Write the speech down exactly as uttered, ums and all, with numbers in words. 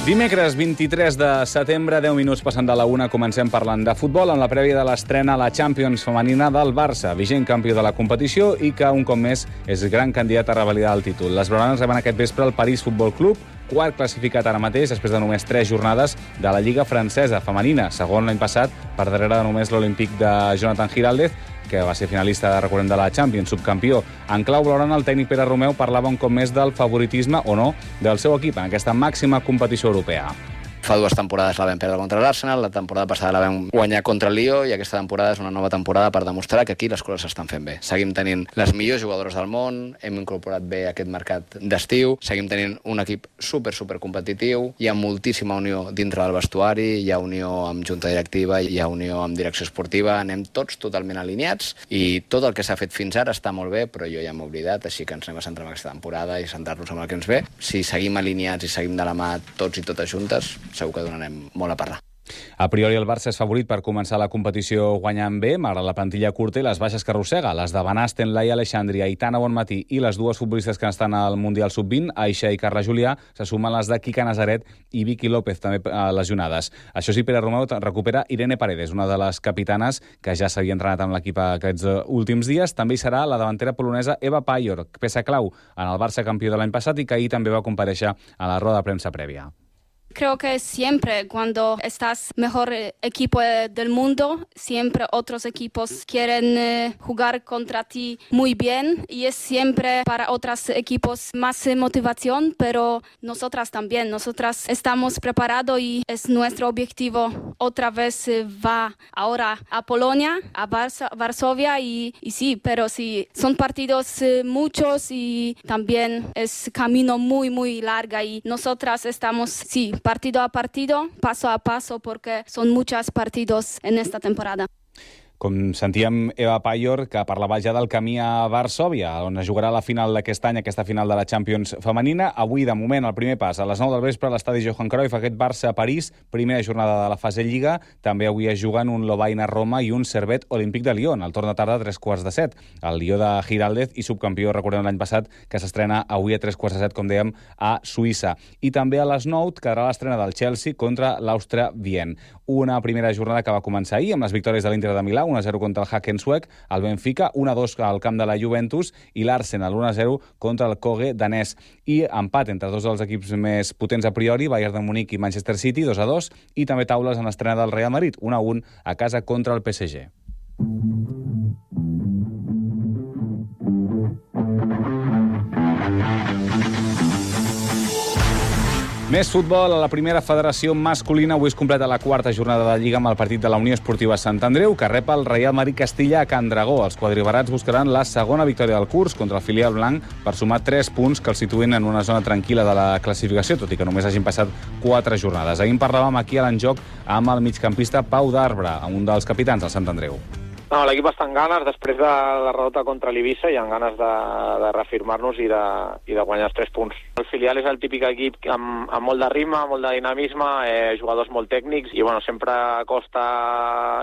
Dimecres vint-i-tres de setembre, deu minuts passant de la una, comencem parlant de futbol amb la prèvia de l'estrena a la Champions femenina del Barça, vigent campió de la competició i que un cop més és gran candidat a revalidar el títol. Les blaugranes reben aquest vespre el París Futbol Club, quart classificat ara mateix després de només tres jornades de la Lliga francesa femenina, segon l'any passat per darrere de només l'Olímpic de Jonathan Giraldez, que va ser finalista, recordem, de la Champions, subcampió. En clau blaugrana, el tècnic Pere Romeu parlava un cop més del favoritisme o no del seu equip en aquesta màxima competició europea. Fa dues temporades la vam perdre contra l'Arsenal, la temporada passada la vam guanyar contra el Lió i aquesta temporada és una nova temporada per demostrar que aquí les coses s'estan fent bé. Seguim tenint les millors jugadores del món, hem incorporat bé aquest mercat d'estiu, seguim tenint un equip super, super competitiu, hi ha moltíssima unió dintre del vestuari, hi ha unió amb junta directiva, hi ha unió amb direcció esportiva, anem tots totalment alineats i tot el que s'ha fet fins ara està molt bé, però jo ja m'he oblidat, així que ens anem a centrar en aquesta temporada i centrar-nos en el que ens ve. Si seguim alineats i seguim de la mà tots i totes juntes, segur que donarem molt a parlar. A priori el Barça és favorit per començar la competició guanyant bé, malgrat la plantilla curta i les baixes que arrossega. Les de Van Asten, Laia Aleixandri, Aitana Bonmatí i les dues futbolistes que estan al Mundial sub vint, Aixa i Carla Julià, se sumen les de Quica Nazaret i Vicky López, també lesionades. Això sí, Pere Romeu recupera Irene Paredes, una de les capitanes que ja s'havia entrenat amb l'equip aquests últims dies. També hi serà la davantera polonesa Eva Pajor, peça clau en el Barça campió de l'any passat i que ahir també va comparèixer a la roda de premsa prèvia. Creo que siempre cuando estás mejor equipo del mundo, siempre otros equipos quieren eh, jugar contra ti muy bien y es siempre para otros equipos más eh, motivación, pero nosotras también, nosotras estamos preparados y es nuestro objetivo otra vez eh, va ahora a Polonia, a Varsa, Varsovia y, y sí, pero sí, son partidos eh, muchos y también es camino muy muy larga y nosotras estamos, sí, partido a partido, paso a paso, porque son muchos partidos en esta temporada. Com sentíem Eva Pajor, que parlava ja del camí a Varsòvia, on es jugarà la final d'aquest any, aquesta final de la Champions femenina. Avui, de moment, el primer pas, a les nou del vespre, a l'estadi Johan Cruyff, aquest Barça-París, primera jornada de la fase Lliga. També avui es juguen un Lovaina-Roma i un Servette Olímpic de Lió, al torn de tarda a tres quarts de set. El Lió de Giraldez i subcampió, recordem l'any passat, que s'estrena avui a tres quarts de set, com dèiem, a Suïssa. I també a les nou quedarà l'estrena del Chelsea contra l'Austria Viena. Una primera jornada que va començar ahir amb les victòries de l'Inter de Milà, un a zero contra el Haken suec, el Benfica, un a dos al camp de la Juventus i l'Arsenal, un a zero contra el Køge danès. I empat entre dos dels equips més potents a priori, Bayern de Munic i Manchester City, dos a dos, i també taules en l'estrena del Real Madrid, un a un a casa contra el P S G. Més futbol a la primera federació masculina. Avui es completa la quarta jornada de Lliga amb el partit de la Unió Esportiva Sant Andreu, que rep el Real Madrid Castilla a Can Dragó. Els quadribarats buscaran la segona victòria del curs contra el filial blanc per sumar tres punts que els situïn en una zona tranquil·la de la classificació, tot i que només hagin passat quatre jornades. Ahir en parlàvem aquí a l'enjoc amb el migcampista Pau d'Arbre, un dels capitans del Sant Andreu. No, l'equip està en ganes, després de la derrota contra l'Ibissa, i en ganes de, de reafirmar-nos i de, i de guanyar els tres punts. El filial és el típic equip amb, amb molt de ritme, molt de dinamisme, eh, jugadors molt tècnics, i bueno, sempre costa